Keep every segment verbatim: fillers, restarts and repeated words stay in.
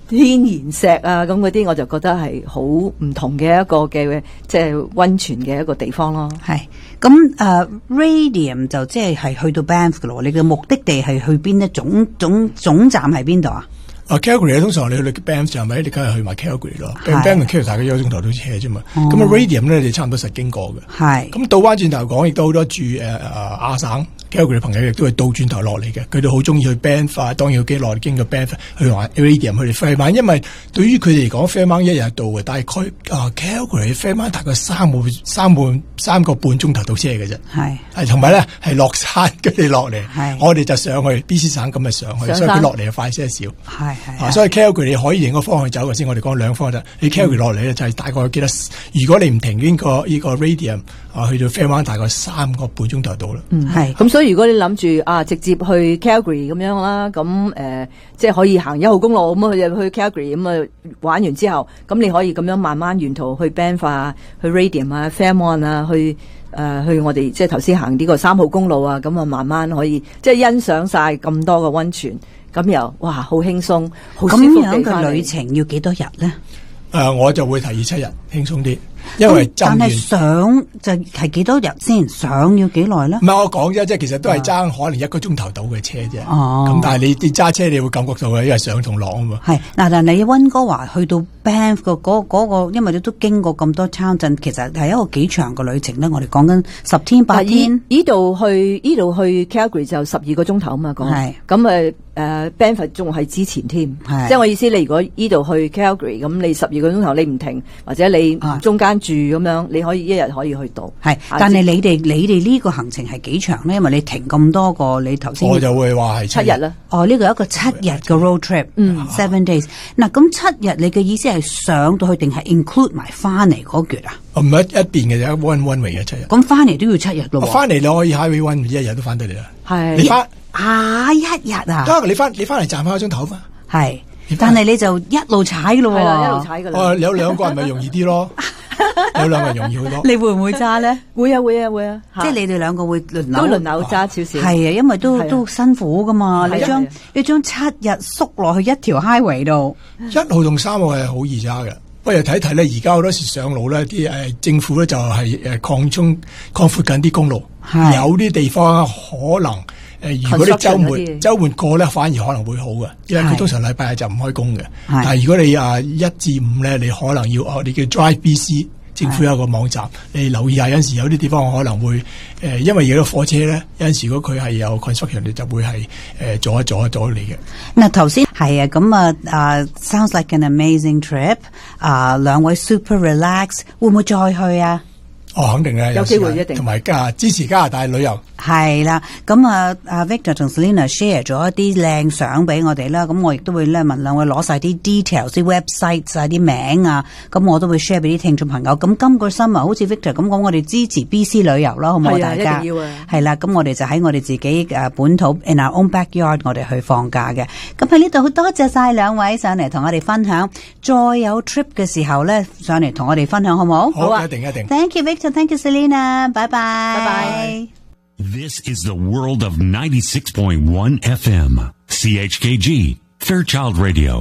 天然石啊咁嗰啲，我就覺得係好唔同嘅一個嘅即係溫泉嘅一個地方咯。 係咁誒 Radium 就即係係去到 Banff 嘅咯，你嘅目的地係去邊呢？總總總站係邊度啊？ 啊 Calgary 通常你去 Banff 站咪，你梗係去埋 Calgary 咯。Banff 同 Calgary 大概一個鐘頭到車啫嘛。咁啊 Radium 咧，你差唔多實經過嘅。係。咁倒翻轉頭講，亦都好多住誒誒亞省 Calgary 嘅朋友，亦都係倒轉頭落嚟嘅。佢哋好中意去 Banff 啊，當然要經落嚟經過 Banff 去話 Radium 去 Fairmont， 因為對於佢哋嚟講 Fairmont 一日到嘅，但係佢啊 Calgary Fairmont 大概三個三半三個半鐘頭到車嘅啫。係。係同埋咧係落山跟住落嚟。係。我哋就上去 B C 省咁就上去，所以佢落嚟就快些少。係。啊，所以 Calgary 你可以另一個方向走嘅先，我哋講兩個方向。你 Calgary 落嚟咧就係大概幾多？如果你唔停呢、這個呢、這個 Radium 啊，去到 Fairmont 大概三個半鐘頭到啦。 嗯，係。咁所以如果你諗住啊，直接去 Calgary 咁樣啦，咁誒、呃，即係可以行一號公路咁去去 Calgary 咁啊，玩完之後，咁你可以咁樣慢慢沿途去 Banff 啊，去 Radium 啊 ，Fairmont 啊，去誒、呃、去我哋即係頭先行呢個三號公路啊，咁啊慢慢可以即係欣賞晒咁多個溫泉。咁又哇，好輕鬆，好舒服。咁樣嘅旅程要幾多日咧？ 誒、呃，我就會提議七日，輕鬆啲，因為但係上就係幾多日先？上要幾耐咧？ 唔係我講啫，即係其實都係爭可能一個鐘頭到嘅車啫。哦，咁但係你你揸車你會感覺到嘅，因為上同落啊嘛。係嗱，但你溫哥華去到 Banff 個嗰嗰個，因為你都經過咁多 town 鎮，其實係一個幾長嘅旅程咧。我哋講緊十天八天。 呢度去呢度去 Calgary 就十二個鐘頭啊嘛，講係咁誒。誒 Banff 仲係之前添，即係我意思，你如果依度去 Calgary，咁你十二個鐘頭你唔停，或者你中間住咁樣，你可以一日可以去到。係， 但係你哋你哋呢個行程係幾長咧？因為你停咁多個，你頭先我就會話係七日啦。 哦，呢個一個七日嘅 road trip，嗯 ，seven days。嗱，咁七日你嘅意思係上到去定係 include 埋翻嚟嗰橛啊？ 唔係一邊嘅啫 ，one one way 嘅七日。 咁翻嚟都要七日咯。 翻嚟你可以 highway one 一日都翻到嚟啦。 係。 你翻啊一日啊？ 得，你翻你翻嚟賺翻一鐘頭嘛？ 係，但係你就一路踩噶咯喎。 係啦，一路踩噶啦。 哦，有兩個人咪容易啲咯，有兩個人容易好多。 你會唔會揸咧？ 會啊會啊會啊！ 即係你哋兩個會輪流都輪流揸少少。係啊，因為都都辛苦噶嘛。你將你將七日縮落去一條 highway 度， 一號同三號係好易揸嘅。不過睇睇咧，而家好多時上路咧，啲誒政府咧就係誒擴充擴闊緊啲公路，有啲地方可能。誒，如果你週末週末過咧，反而可能會好嘅，因為佢通常禮拜日就唔開工嘅。但係如果你啊一至五咧，你可能要哦，你叫 Drive B C， 政府有一個網站，你留意下，有陣時有啲地方可能會誒、呃，因為而家火車咧，有陣時如果佢係有 construction，你就會係誒阻一阻一阻你嘅。 嗱頭先係啊，咁啊啊 ，sounds like an amazing trip， 啊兩位 super relax， 會唔會再去啊？ 哦，肯定咧， 有機會一定， 同埋加支持加拿大旅遊。 係啦，咁啊，阿 Victor 同 Selena share 咗一啲靚相俾我哋啦，咁我亦都會咧問兩位攞晒啲 details， 啲 website 晒啲名啊，咁我都會 share 俾啲聽眾朋友。咁今個 summer 好似 Victor 咁講，我哋支持 B C 旅遊啦，好唔好？大家係啦，咁我哋就喺我哋自己誒本土 in our own backyard， 我哋去放假嘅。咁喺呢度好多謝晒兩位上嚟同我哋分享，再有 trip 嘅時候咧上嚟同我哋分享，好唔好？ 好啊，一定一定。 Thank you Victor，Thank you Selena，拜拜，拜拜。 This is the world of ninety-six point one F M, C H K G, Fairchild Radio.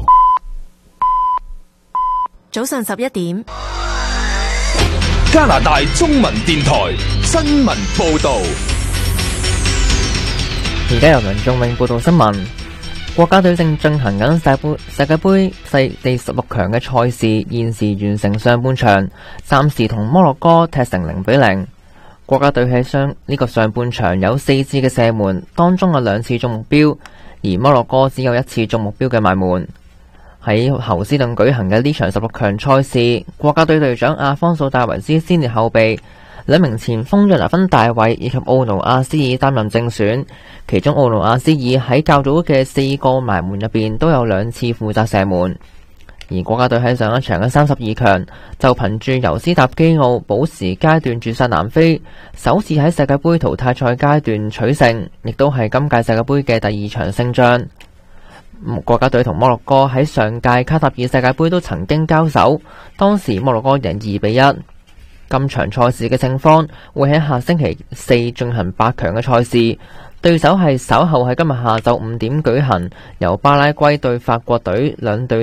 早上十一點， 加拿大中文電台新聞報道。 而家由梁仲永報道新聞。國家隊正進行緊世盃世界盃世第十六強嘅賽事，現時完成上半場，暫時同摩洛哥踢成零比零。國家隊喺上呢個上半場有四次嘅射門，當中有兩次中目標，而摩洛哥只有一次中目標嘅埋門。喺侯斯頓舉行嘅呢場十六強賽事，國家隊隊長阿方素戴維斯先列後備，兩名前鋒約拿芬大衛以及奧奴亞斯爾擔任正選，其中奧奴亞斯爾喺較早嘅四個埋門入邊都有兩次負責射門。而國家隊喺上一場嘅三十二強就憑住尤斯塔基奧補時階段絕殺南非，首次喺世界盃淘汰賽階段取勝，亦都係今屆世界盃嘅第二場勝仗。國家隊同摩洛哥喺上屆卡塔爾世界盃都曾經交手，當時摩洛哥贏二比一。今場賽事嘅勝方會喺下星期四進行八強嘅賽事，對手係稍後喺今日下晝五點舉行，由巴拉圭對法國隊兩隊